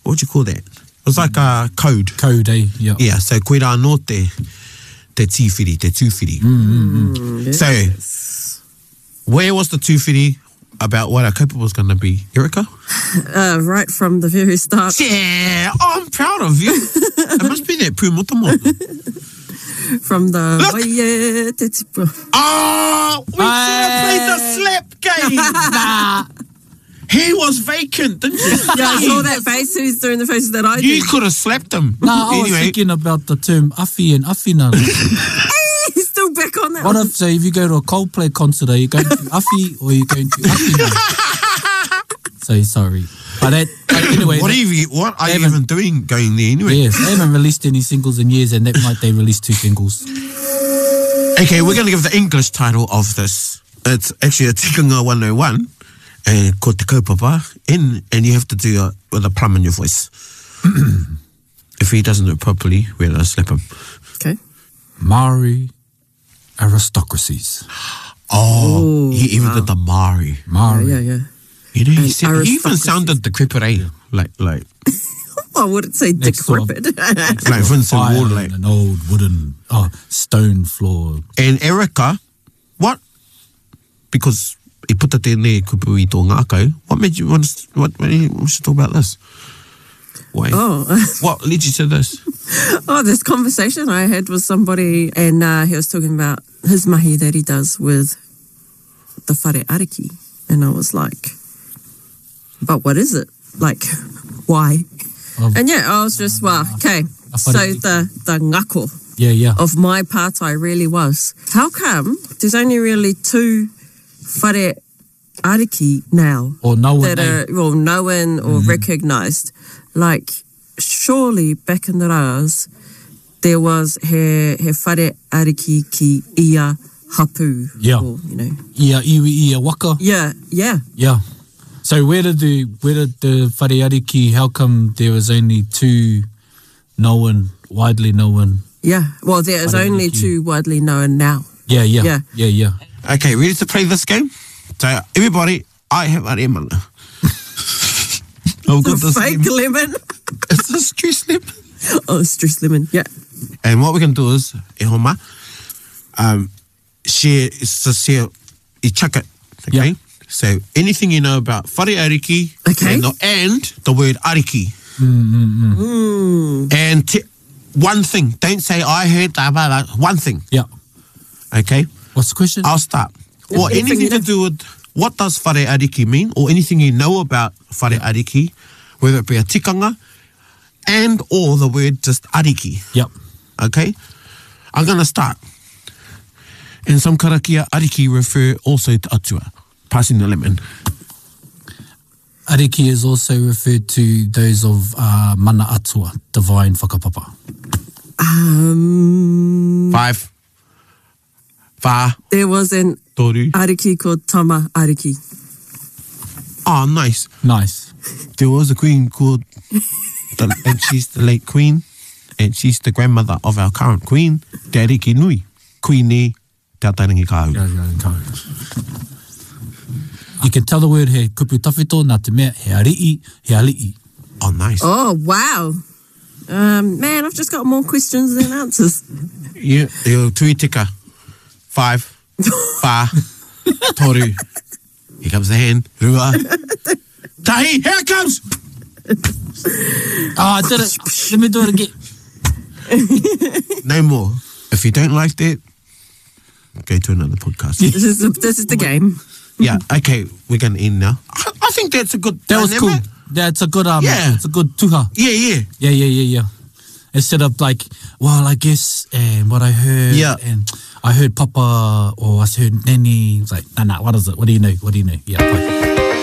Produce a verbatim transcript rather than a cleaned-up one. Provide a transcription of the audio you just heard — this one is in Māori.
what would you call that? It was like a code. Code, eh? Yeah. Yeah, so koe rā no te, te tīwhiri, te tūwhiri. Mm, mm, mm. So, Yes. where was the tūwhiri about what our kaupapa was going to be? Erica? Uh, right from the very start. Yeah, I'm proud of you. It must be that pūmotomoto. From the... Look. Waia te tipu. Oh, we should have played the slap game. Nah. He was vacant, didn't you? Yeah, I saw that face. Who's doing the faces that I You do? could have slapped him. No, I was Anyway. thinking about the term afi and afina. He's still back on that What one. if, so if you go to a Coldplay concert, are you going to afi or are you going to afina? So sorry. But that, but anyway. What are that, you, what are they you haven't- even doing going there anyway? yes, they haven't released any singles in years, and that night they released two singles. Okay, we're going to give the English title of this. It's actually a Tikanga one oh one. Uh, called Te Kaupapa. In, and you have to do it with a plum in your voice. If he doesn't do it properly, we're going to slap him. Okay. Maori aristocracies. Oh, Ooh, he even wow. did the Maori. Maori. Yeah, yeah. You know, he, And said, he even aristocracy. sounded decrepit, eh? Like, like, I wouldn't say Next door. decrepit. like Vincent Fire Ward, and like. an old wooden, oh, stone floor. And Erica, what? Because he put it in there, kupu i tō ngākau. What made you want to, what made you want to talk about this? Why? Oh. What led you to this? Oh, this conversation I had with somebody, and uh, he was talking about his mahi that he does with the whare ariki. And I was like, but what is it? Like, why? Um, And yeah, I was just, well, okay. A So whare ariki. the, the ngako Yeah, yeah. of my pātai really was, how come there's only really two whare ariki now Or no one. that eh? are well known or Mm-hmm. recognised? Like, surely back in the ra's, there was he, he whare ariki ki ia hapu. Yeah. Or, you know. Ia iwi ia waka. Yeah, yeah. Yeah. So where did the where did the whare ariki, how come there was only two known, widely known? Yeah. Well, there is Whare only ariki. two widely known now. Yeah, yeah. Yeah. Yeah, yeah. Okay, ready to play this game? So, everybody, I have a lemon. I've got The this fake lemon. lemon. It's a stress lemon. Oh, stress lemon. Yeah. And what we're going to do is, e homa, um, share, it's just share, you chuck it, okay? Yeah. So, anything you know about whare ariki, Okay. and the, and the word ariki. Mm. And t- one thing, don't say, I heard that, blah, blah, one thing, Yeah. okay? What's the question? I'll start. Yeah, Or anything anything you to do with what does whare ariki mean, or anything you know about whare ariki, whether it be a tikanga, and or the word just ariki, Yep. okay? I'm going to start. In some karakia, ariki refer also to atua, passing the lemon. Ariki is also referred to those of uh, mana atua, divine whakapapa. Um, Five, fa, there was an toru. ariki called Tama Ariki. Oh, nice. Nice. There was a queen called, the, and she's the late queen, and she's the grandmother of our current queen, Te Ariki Nui. Queen e Te Atarangi Kāu. Yeah, yeah, go. You can tell the word he kupu tawhito nā te mea he ari'i, he ali'i. Oh, nice. Oh, wow. Um, man, I've just got more questions than answers. You, you tui tika. Five, fa, toru. Here comes the hand. Rua. Tahi, here it comes. Oh, I did it. Let me do it again. No more. If you don't like that, go to another podcast. This is the, this is the game. Yeah, okay, we're going to end now. I, I think that's a good That was cool. dynamic. Yeah, it's a good um, Yeah. it's a good tuha. Yeah, yeah. Yeah, yeah, yeah, yeah. Instead of like, well, I guess, and what I heard, Yeah. and I heard Papa, or I heard Nene. It's like, nah, nah, what is it? What do you know? What do you know? Yeah, bye.